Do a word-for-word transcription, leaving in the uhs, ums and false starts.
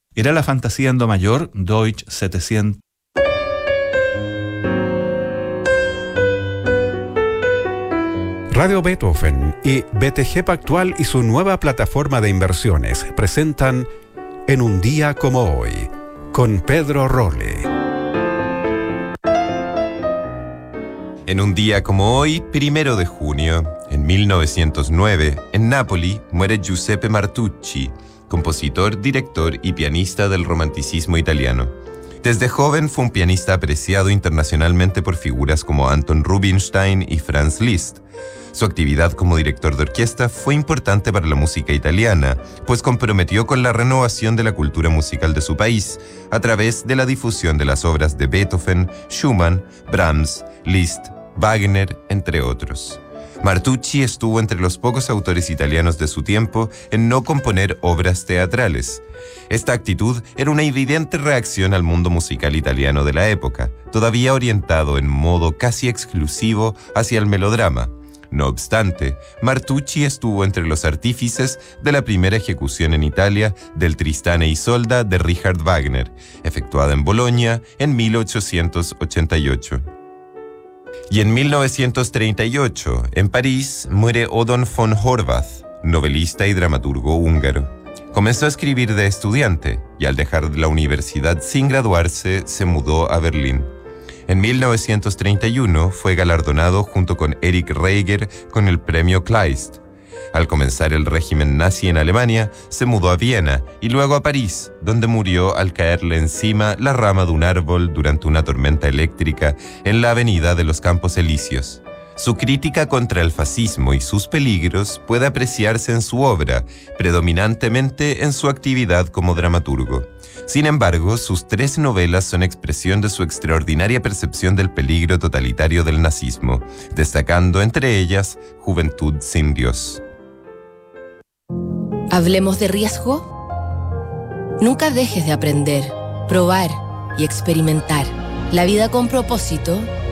Era la fantasía en do mayor, Deutsch setecientos. Radio Beethoven y B T G Pactual y su nueva plataforma de inversiones presentan En un día como hoy, con Pedro Rolle. En un día como hoy, primero de junio, en mil novecientos nueve, en Nápoli, muere Giuseppe Martucci, compositor, director y pianista del romanticismo italiano. Desde joven fue un pianista apreciado internacionalmente por figuras como Anton Rubinstein y Franz Liszt. Su actividad como director de orquesta fue importante para la música italiana, pues comprometió con la renovación de la cultura musical de su país a través de la difusión de las obras de Beethoven, Schumann, Brahms, Liszt, Wagner, entre otros. Martucci estuvo entre los pocos autores italianos de su tiempo en no componer obras teatrales. Esta actitud era una evidente reacción al mundo musical italiano de la época, todavía orientado en modo casi exclusivo hacia el melodrama. No obstante, Martucci estuvo entre los artífices de la primera ejecución en Italia del Tristán e Isolda de Richard Wagner, efectuada en Bolonia en mil ochocientos ochenta y ocho. Y en mil novecientos treinta y ocho, en París, muere Odon von Horvath, novelista y dramaturgo húngaro. Comenzó a escribir de estudiante y al dejar la universidad sin graduarse, se mudó a Berlín. En mil novecientos treinta y uno fue galardonado junto con Erich Reiger con el premio Kleist. Al comenzar el régimen nazi en Alemania, se mudó a Viena y luego a París, donde murió al caerle encima la rama de un árbol durante una tormenta eléctrica en la avenida de los Campos Elíseos. Su crítica contra el fascismo y sus peligros puede apreciarse en su obra, predominantemente en su actividad como dramaturgo. Sin embargo, sus tres novelas son expresión de su extraordinaria percepción del peligro totalitario del nazismo, destacando entre ellas Juventud sin Dios. ¿Hablemos de riesgo? Nunca dejes de aprender, probar y experimentar. La vida con propósito